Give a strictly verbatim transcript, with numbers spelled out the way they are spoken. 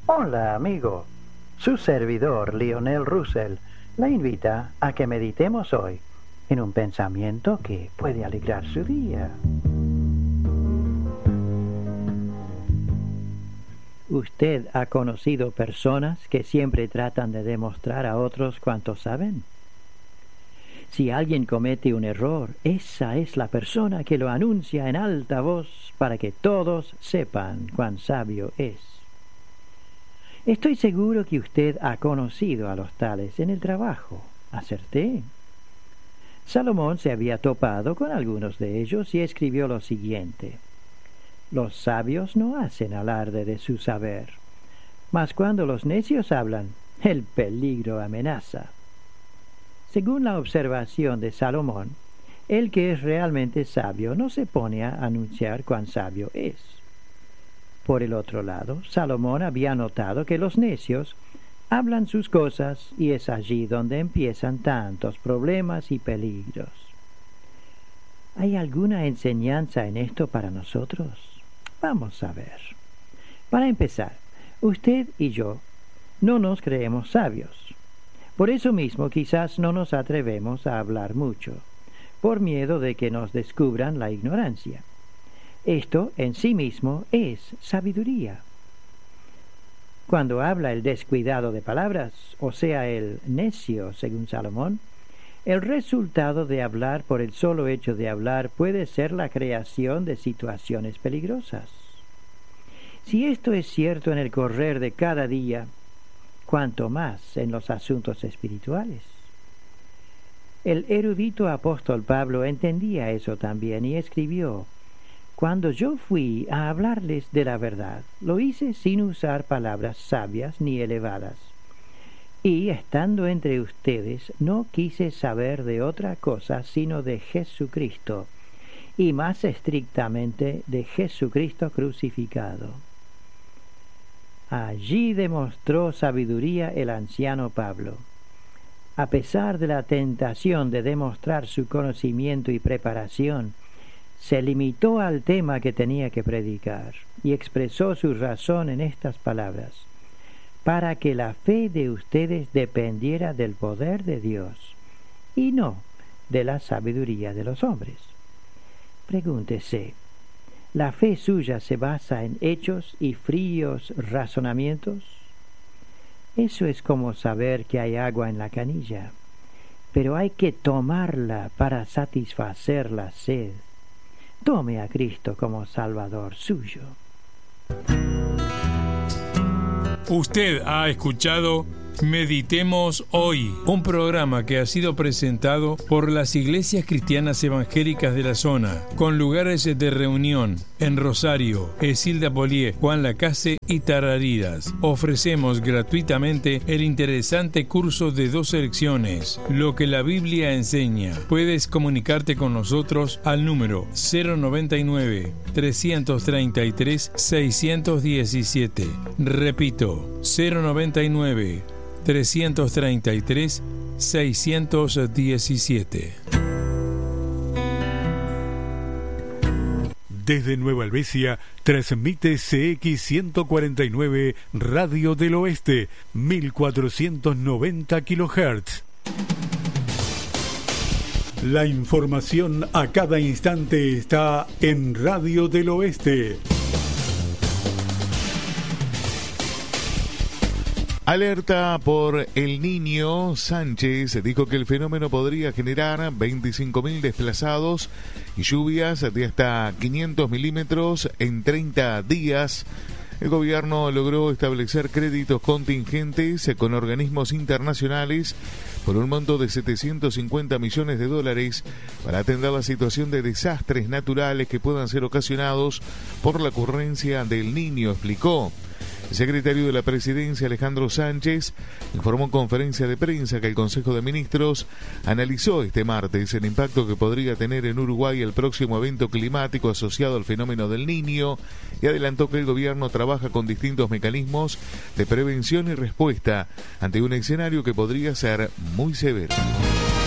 Hola, amigo. Su servidor, Lionel Russell, le invita a que meditemos hoy en un pensamiento que puede alegrar su día. ¿Usted ha conocido personas que siempre tratan de demostrar a otros cuánto saben? Si alguien comete un error, esa es la persona que lo anuncia en alta voz para que todos sepan cuán sabio es. Estoy seguro que usted ha conocido a los tales en el trabajo. ¿Acerté? Salomón se había topado con algunos de ellos y escribió lo siguiente: los sabios no hacen alarde de su saber, mas cuando los necios hablan, el peligro amenaza. Según la observación de Salomón, el que es realmente sabio no se pone a anunciar cuán sabio es. Por el otro lado, Salomón había notado que los necios hablan sus cosas y es allí donde empiezan tantos problemas y peligros. ¿Hay alguna enseñanza en esto para nosotros? Vamos a ver. Para empezar, usted y yo no nos creemos sabios. Por eso mismo quizás no nos atrevemos a hablar mucho, por miedo de que nos descubran la ignorancia. Esto en sí mismo es sabiduría. Cuando habla el descuidado de palabras, o sea, el necio, según Salomón, el resultado de hablar por el solo hecho de hablar puede ser la creación de situaciones peligrosas. Si esto es cierto en el correr de cada día, cuanto más en los asuntos espirituales. El erudito apóstol Pablo entendía eso también y escribió: cuando yo fui a hablarles de la verdad, lo hice sin usar palabras sabias ni elevadas. Y estando entre ustedes, no quise saber de otra cosa sino de Jesucristo, y más estrictamente de Jesucristo crucificado. Allí demostró sabiduría el anciano Pablo. A pesar de la tentación de demostrar su conocimiento y preparación, se limitó al tema que tenía que predicar y expresó su razón en estas palabras: para que la fe de ustedes dependiera del poder de Dios y no de la sabiduría de los hombres. Pregúntese, ¿la fe suya se basa en hechos y fríos razonamientos? Eso es como saber que hay agua en la canilla, pero hay que tomarla para satisfacer la sed. Tome a Cristo como Salvador suyo. Usted ha escuchado Meditemos Hoy, un programa que ha sido presentado por las iglesias cristianas evangélicas de la zona, con lugares de reunión en Rosario, Esilda Polié, Juan Lacase y Tarariras. Ofrecemos gratuitamente el interesante curso de dos lecciones, Lo que la Biblia enseña. Puedes comunicarte con nosotros al número cero noventa y nueve, trescientos treinta y tres, seiscientos diecisiete. Repito, cero noventa y nueve, trescientos treinta y tres, seiscientos diecisiete. Desde Nueva Helvecia transmite C X ciento cuarenta y nueve Radio del Oeste, mil cuatrocientos noventa kilohertz. La información a cada instante está en Radio del Oeste. Alerta por El Niño. Sánchez dijo que el fenómeno podría generar veinticinco mil desplazados y lluvias de hasta quinientos milímetros en treinta días. El gobierno logró establecer créditos contingentes con organismos internacionales por un monto de setecientos cincuenta millones de dólares para atender la situación de desastres naturales que puedan ser ocasionados por la ocurrencia del Niño, explicó. El secretario de la Presidencia, Alejandro Sánchez, informó en conferencia de prensa que el Consejo de Ministros analizó este martes el impacto que podría tener en Uruguay el próximo evento climático asociado al fenómeno del Niño y adelantó que el gobierno trabaja con distintos mecanismos de prevención y respuesta ante un escenario que podría ser muy severo.